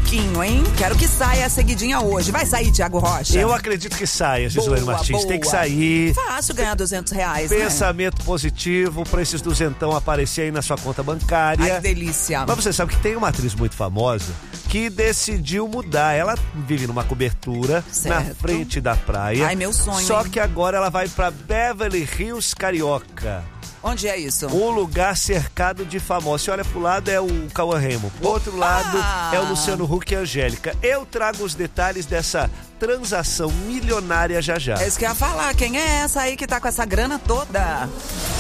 pouquinho, hein? Quero que saia a seguidinha hoje. Vai sair, Thiago Rocha? Eu acredito que saia, Gislaine Martins. Tem que sair. Fácil ganhar R$200, Pensamento positivo pra esses duzentão aparecer aí na sua conta bancária. Ai, que delícia. Mas você sabe que tem uma atriz muito famosa que decidiu mudar. Ela vive numa cobertura na frente da praia. Ai, meu sonho. Só que agora ela vai pra Beverly Hills, Carioca. Onde é isso? Um lugar cercado de famosos. Se olha pro lado é o Cauã Raymond, pro outro lado é o Luciano Huck e a Angélica. Eu trago os detalhes dessa transação milionária já já. É isso que eu ia falar. Quem é essa aí que tá com essa grana toda?